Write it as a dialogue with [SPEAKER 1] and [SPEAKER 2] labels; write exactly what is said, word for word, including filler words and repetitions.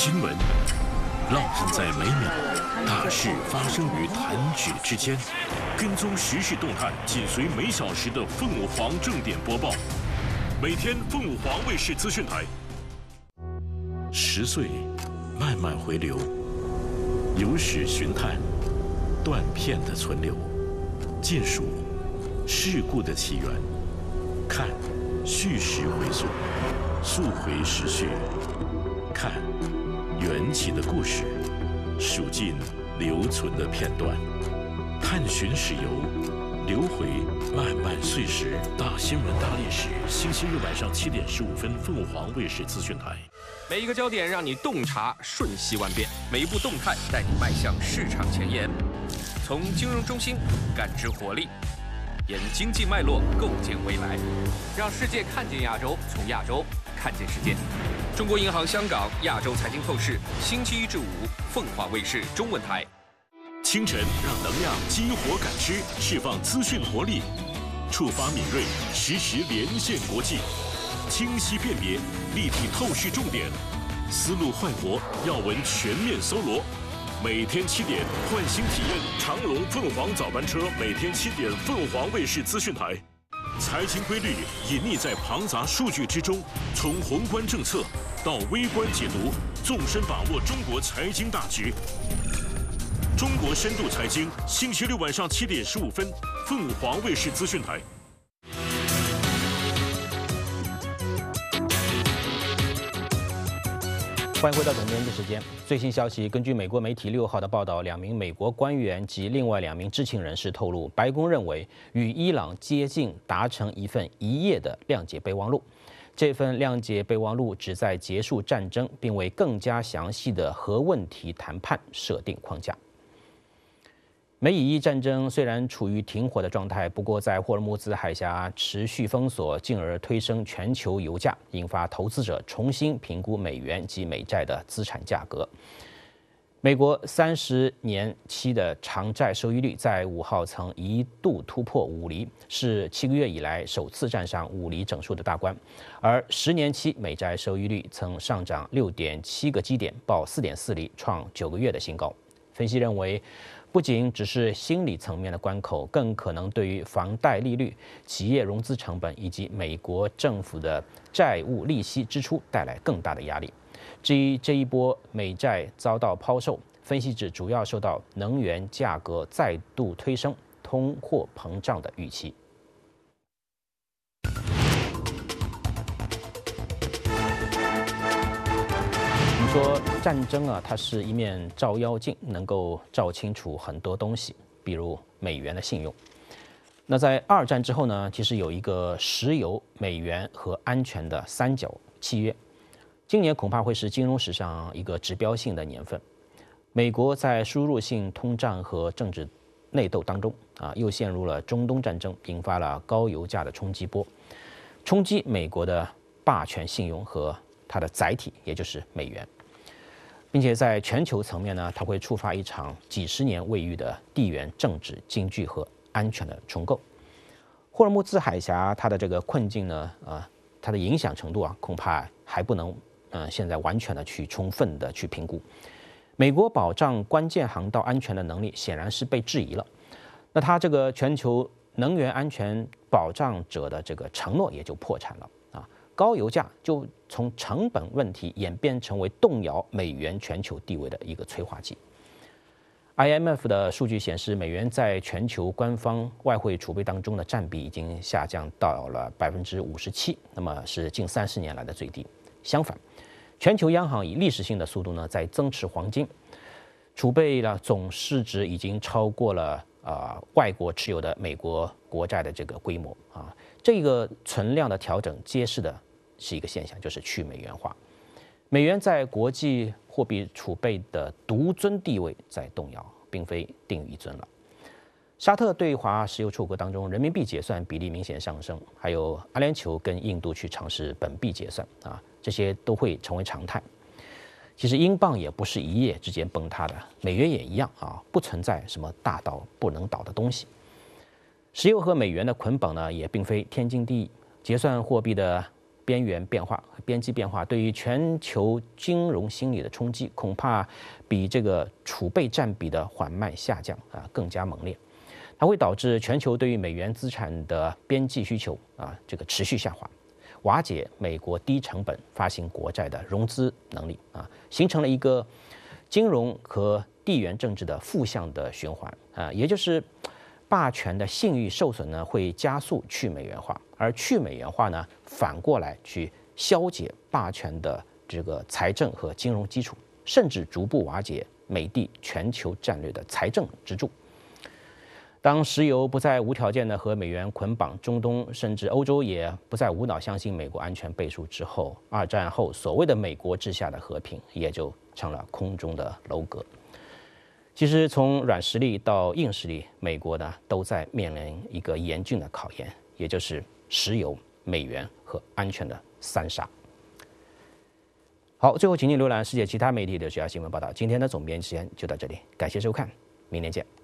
[SPEAKER 1] 新闻浪漫在每秒，大事发生于弹指之间。跟踪时事动态，紧随每小时的凤舞凰正点播报。每天凤舞凰卫视资讯台。十岁，慢慢回流，有史寻探，断片的存留，见数事故的起源，看叙事回溯，溯回时序，看缘起的故事，数尽留存的片段，探寻史游，留回漫漫岁时。大新闻大历史，星期日晚上七点十五分，凤舞凰卫视资讯台。
[SPEAKER 2] 每一个焦点让你洞察瞬息万变，每一步动态带你迈向市场前沿。从金融中心感知活力，沿经济脉络构建未来，让世界看见亚洲，从亚洲看见世界。中国银行香港亚洲财经透视，星期一至五，凤凰卫视中文台。
[SPEAKER 1] 清晨让能量激活感知，释放资讯活力，触发敏锐，实时连线国际，清晰辨别，立体透视重点，思路焕活，要闻全面搜罗。每天七点，唤醒体验长隆凤凰早班车，每天七点，凤凰卫视资讯台。财经规律隐匿在庞杂数据之中，从宏观政策到微观解读，纵深把握中国财经大局。中国深度财经，星期六晚上七点十五分，凤舞凰卫视资讯台。
[SPEAKER 3] 欢迎回到总编辑时间。最新消息，根据美国媒体六号的报道，两名美国官员及另外两名知情人士透露，白宫认为与伊朗接近达成一份一页的谅解备忘录。这份谅解备忘录旨在结束战争，并为更加详细的核问题谈判设定框架。美以伊战争虽然处于停火的状态，不过在霍尔木兹海峡持续封锁，进而推升全球油价，引发投资者重新评估美元及美债的资产价格。美国三十年期的长债收益率在五号曾一度突破五厘，是七个月以来首次站上五厘整数的大关，而十年期美债收益率曾上涨六点七个基点，报四点四厘，创九个月的新高。分析认为，不仅只是心理层面的关口，更可能对于房贷利率、企业融资成本以及美国政府的债务利息支出带来更大的压力。至于这一波美债遭到抛售，分析指主要受到能源价格再度推升、通货膨胀的预期。说战争啊，它是一面照妖镜，能够照清楚很多东西，比如美元的信用。那在二战之后呢，其实有一个石油、美元和安全的三角契约。今年恐怕会是金融史上一个指标性的年份。美国在输入性通胀和政治内斗当中啊，又陷入了中东战争，引发了高油价的冲击波，冲击美国的霸权信用和它的载体，也就是美元。并且在全球层面呢，它会触发一场几十年未遇的地缘政治、经济和安全的重构。霍尔木兹海峡它的这个困境呢，呃，它的影响程度啊，恐怕还不能，呃，现在完全的去充分的去评估。美国保障关键航道安全的能力显然是被质疑了，那它这个全球能源安全保障者的这个承诺也就破产了。高油价就从成本问题演变成为动摇美元全球地位的一个催化剂。I M F 的数据显示，美元在全球官方外汇储备当中的占比已经下降到了百分之五十七，那么是近三十年来的最低。相反，全球央行以历史性的速度呢在增持黄金，储备了总市值已经超过了呃外国持有的美国国债的这个规模啊。这个存量的调整揭示的是一个现象，就是去美元化。美元在国际货币储备的独尊地位在动摇，并非定于一尊了。沙特对华石油出口当中，人民币结算比例明显上升，还有阿联酋跟印度去尝试本币结算啊，这些都会成为常态。其实英镑也不是一夜之间崩塌的，美元也一样啊，不存在什么大到不能倒的东西。石油和美元的捆绑呢，也并非天经地义。结算货币的边缘变化、边际变化对于全球金融心理的冲击，恐怕比这个储备占比的缓慢下降啊更加猛烈。它会导致全球对于美元资产的边际需求啊这个持续下滑，瓦解美国低成本发行国债的融资能力啊，形成了一个金融和地缘政治的负向的循环啊，也就是霸权的信誉受损呢，会加速去美元化，而去美元化呢，反过来去消解霸权的这个财政和金融基础，甚至逐步瓦解美帝全球战略的财政支柱。当石油不再无条件的和美元捆绑，中东甚至欧洲也不再无脑相信美国安全倍数之后，二战后所谓的美国治下的和平也就成了空中的楼阁。其实从软实力到硬实力，美国呢都在面临一个严峻的考验，也就是石油、美元和安全的三杀。好，最后请您浏览世界其他媒体的主要新闻报道。今天的总编时间就到这里，感谢收看，明天见。